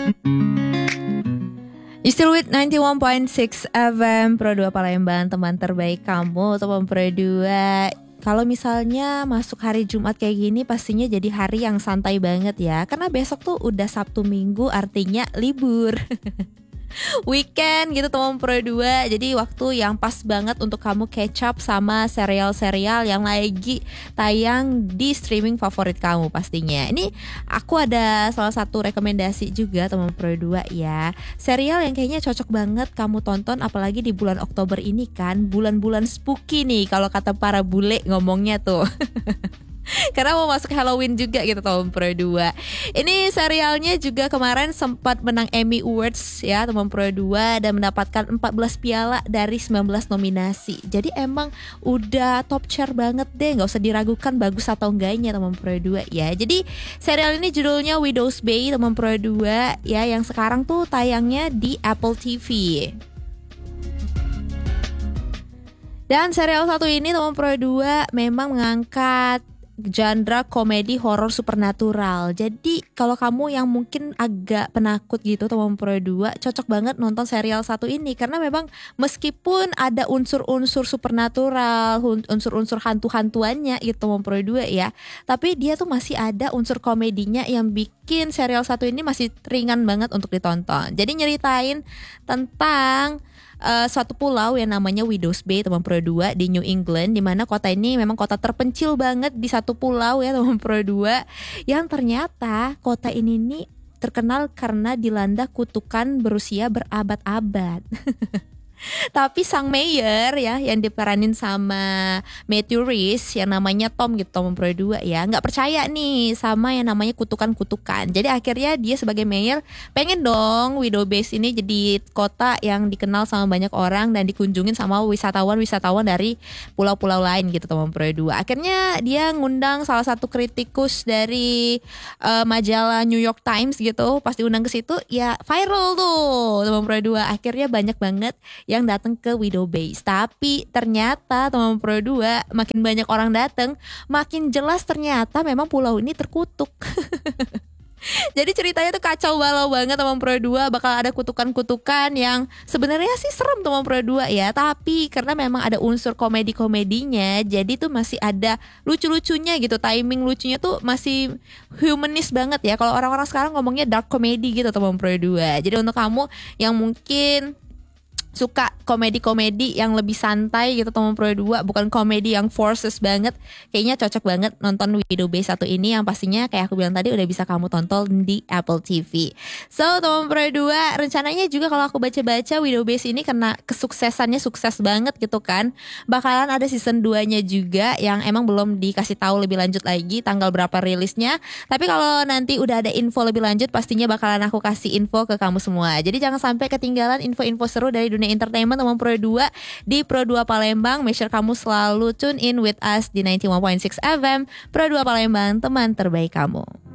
You still with 91.6 FM Pro 2 Palembang, teman terbaik kamu, teman Pro 2. Kalau misalnya masuk hari Jumat kayak gini pastinya jadi hari yang santai banget ya. Karena besok tuh udah Sabtu Minggu, artinya libur. Weekend gitu teman Pro 2. Jadi waktu yang pas banget untuk kamu catch up sama serial-serial yang lagi tayang di streaming favorit kamu pastinya. Ini aku ada salah satu rekomendasi juga teman Pro 2 ya. Serial yang kayaknya cocok banget kamu tonton apalagi di bulan Oktober ini kan, bulan-bulan spooky nih kalau kata para bule ngomongnya tuh. Karena mau masuk Halloween juga gitu teman Pro 2. Ini serialnya juga kemarin sempat menang Emmy Awards ya teman Pro 2 dan mendapatkan 14 piala dari 19 nominasi. Jadi emang udah top chair banget deh, gak usah diragukan bagus atau enggaknya teman Pro 2 ya. Jadi serial ini judulnya Widow's Bay teman Pro 2 ya, yang sekarang tuh tayangnya di Apple TV. Dan serial satu ini teman Pro 2 memang mengangkat genre komedi horor supernatural. Jadi kalau kamu yang mungkin agak penakut gitu teman Pro 2, cocok banget nonton serial satu ini. Karena memang meskipun ada unsur-unsur supernatural, unsur-unsur hantu-hantuannya gitu teman Pro 2 ya, tapi dia tuh masih ada unsur komedinya yang bikin serial satu ini masih ringan banget untuk ditonton. Jadi nyeritain tentang suatu pulau yang namanya Widow's Bay teman Pro 2 di New England, di mana kota ini memang kota terpencil banget di satu pulau ya teman Pro 2, yang ternyata kota ini nih terkenal karena dilanda kutukan berusia berabad-abad. Tapi sang mayor ya yang diperanin sama Matthew Rhys yang namanya Tom gitu teman Pro 2 ya, nggak percaya nih sama yang namanya kutukan-kutukan. Jadi akhirnya dia sebagai mayor pengen dong Widow Base ini jadi kota yang dikenal sama banyak orang dan dikunjungin sama wisatawan-wisatawan dari pulau-pulau lain gitu teman Pro 2. Akhirnya dia ngundang salah satu kritikus dari majalah New York Times gitu. Pas diundang ke situ ya viral tuh teman Pro 2. Akhirnya banyak banget yang datang ke Widow Base. Tapi ternyata teman Pro 2 makin banyak orang datang, makin jelas ternyata memang pulau ini terkutuk. Jadi ceritanya tuh kacau balau banget teman Pro 2, bakal ada kutukan-kutukan yang sebenarnya sih serem teman Pro 2 ya, tapi karena memang ada unsur komedi-komedinya, jadi tuh masih ada lucu-lucunya gitu, timing lucunya tuh masih humanis banget ya. Kalau orang-orang sekarang ngomongnya dark comedy gitu teman Pro 2. Jadi untuk kamu yang mungkin suka komedi-komedi yang lebih santai gitu teman Pro 2, bukan komedi yang forces banget, kayaknya cocok banget nonton Widow Base 1 ini yang pastinya kayak aku bilang tadi udah bisa kamu tonton di Apple TV. So teman Pro 2, rencananya juga kalau aku baca-baca Widow Base ini karena kesuksesannya sukses banget gitu kan, bakalan ada season 2-nya juga yang emang belum dikasih tahu lebih lanjut lagi tanggal berapa rilisnya. Tapi kalau nanti udah ada info lebih lanjut pastinya bakalan aku kasih info ke kamu semua. Jadi jangan sampai ketinggalan info-info seru dari dunia entertainment teman Pro 2 di Pro 2 Palembang. Make sure kamu selalu tune in with us di 91.6 FM Pro 2 Palembang, teman terbaik kamu.